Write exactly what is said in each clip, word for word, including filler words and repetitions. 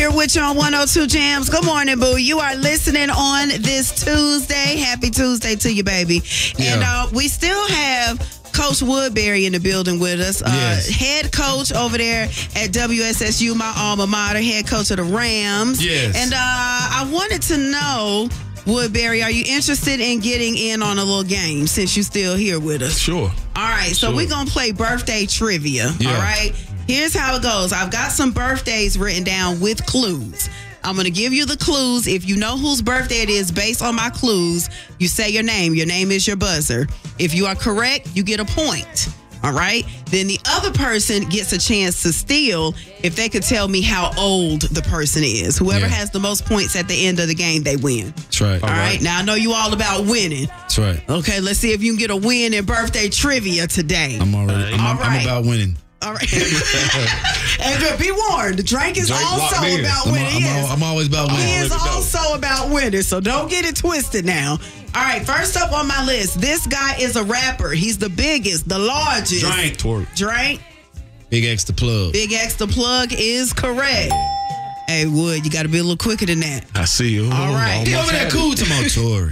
here with you on one oh two Jams. Good morning, boo. You are listening on this Tuesday. Happy Tuesday to you, baby. Yeah. And uh, we still have Coach Woodbury in the building with us. Uh, Yes. Head coach over there at W S S U, my alma mater, head coach of the Rams. Yes. And uh, I wanted to know, Woodbury, are you interested in getting in on a little game since you're still here with us? Sure. All right, so Sure. we're going to play birthday trivia, Yeah. all right? Here's how it goes. I've got some birthdays written down with clues. I'm going to give you the clues. If you know whose birthday it is based on my clues, you say your name. Your name is your buzzer. If you are correct, you get a point, all right? Then the other person gets a chance to steal if they could tell me how old the person is. Whoever Yeah. has the most points at the end of the game, they win. That's right. All right? Now, I know you all about winning. That's right. Okay, let's see if you can get a win in birthday trivia today. I'm already. I'm, All I'm right. about winning. All right. And be warned, Drake is Drake also locked in. about I'm, winning. I'm, Yes. al- I'm always about He winning. is also about winning, so don't get it twisted now. All right, first up on my list, this guy is a rapper. He's the biggest, the largest. Drink. Tory. Drake. Big X the plug. Big X the plug is correct. Hey, Wood, you got to be a little quicker than that. I see you. All right. He over there cool to my Tory.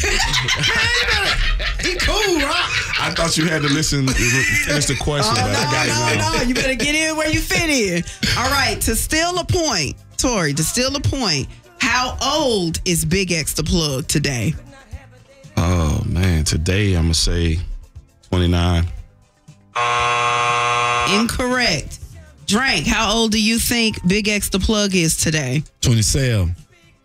He cool, right? I thought you had to listen, finish the question, Oh, but I got it no, now. no, no. You better get in where you fit in. All right, to steal a point, Tori, to steal a point, how old is Big X the plug today? Oh, man. Today, I'm going to say twenty-nine. Incorrect. Drank, how old do you think Big X the plug is today? twenty-seven.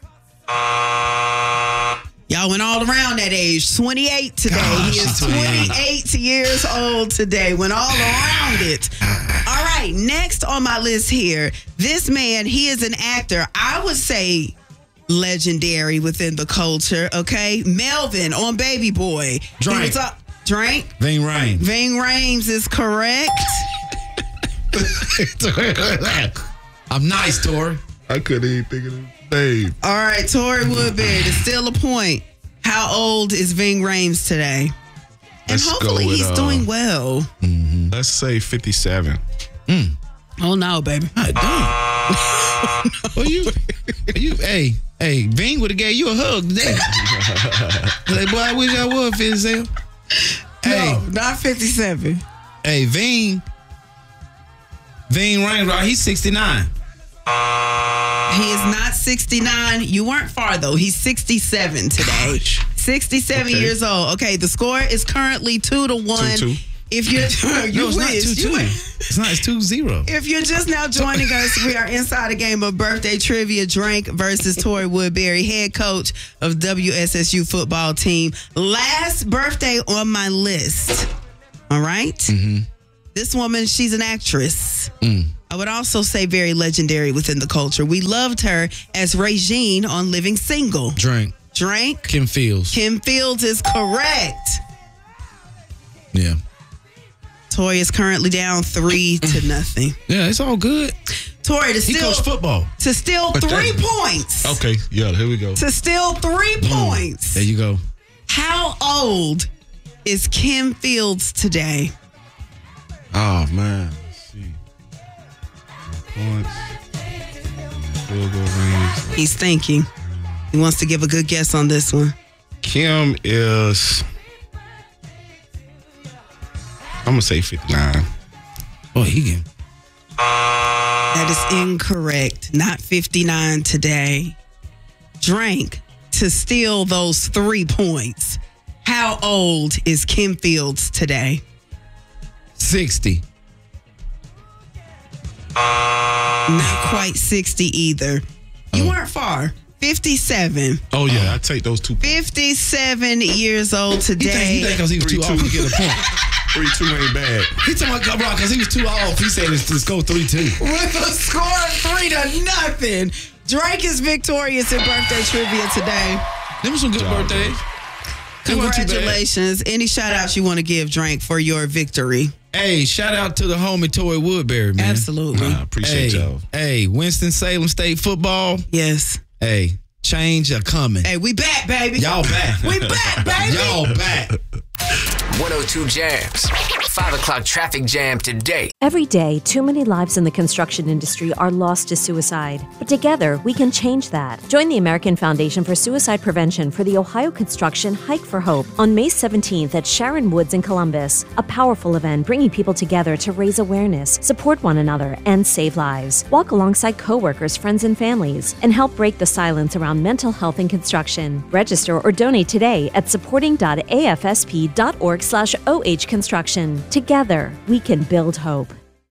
Y'all went all around that age. twenty-eight today. Gosh, He is she's twenty-eight. twenty-eight years old today. Went all around it. All right, next on my list here, this man, he is an actor. I would say legendary within the culture, okay? Melvin on Baby Boy. He Drank. was up- Drank. Ving Rhames. Ving Rhames is correct. I'm nice, Tory. I couldn't even think of his name. All right, Tori Woodbury, to steal a point. How old is Ving Rhames today? And Let's go hopefully with, he's uh, doing well. Let's say fifty-seven. Oh, no, baby. God damn. Well, you, you, hey, hey, Ving would have gave you a hug today. Like, boy, I wish I was fifty-seven. Hey, No, not fifty-seven. hey, Ving, Ving Rhames, right? He's sixty-nine. He is not sixty-nine. You weren't far, though. He's sixty-seven today. Gosh. sixty-seven Okay. years old. Okay, the score is currently two to one. Two, two. If you're, you No, it's not wish. two two. You- It's not. It's two zero. If you're just now joining us, we are inside a game of birthday trivia. Drank versus Tori Woodbury, head coach of W S S U football team. Last birthday on my list. All right? Mm-hmm. This woman, she's an actress. Mm. I would also say very legendary within the culture. We loved her as Regine on Living Single. Drink. Drank. Kim Fields. Kim Fields is correct. Yeah. Tori is currently down three to nothing. Yeah, it's all good. Tori, to He steal, coached football. to steal But three that- points. Okay, yeah, here we go. To steal three points. There you go. How old is Kim Fields today? Oh, man. Let's see. Points. Field goal range. He's thinking. He wants to give a good guess on this one. Kim is, I'm going to say fifty-nine. Boy, he can. That is incorrect. Not fifty-nine today. Drank to steal those three points. How old is Kim Fields today? sixty. Not quite sixty either. You Oh. weren't far. fifty-seven. Oh, yeah, I take those two. fifty-seven years old He think he today. think because he was Three, too two. off to get a point. Three, two ain't bad. He talking about bro, because he was too off. He said it's, let's go three two. With a score of three to nothing. Drake is victorious in birthday trivia today. Them was some good Job, birthdays. They weren't too bad. Congratulations. Any shout outs you want to give, Drake, for your victory? Hey, shout out to the homie Tory Woodbury, man. Absolutely. I appreciate Hey, y'all. hey, Winston-Salem State football. Yes. Hey, change are coming. Hey, we back, baby. Y'all back. We back, baby. Y'all back. one oh two Jams. five o'clock traffic jam today. Every day, too many lives in the construction industry are lost to suicide. But together, we can change that. Join the American Foundation for Suicide Prevention for the Ohio Construction Hike for Hope on May seventeenth at Sharon Woods in Columbus. A powerful event bringing people together to raise awareness, support one another, and save lives. Walk alongside coworkers, friends, and families, and help break the silence around mental health in construction. Register or donate today at supporting dot a f s p dot org slash oh construction. Together, we can build hope.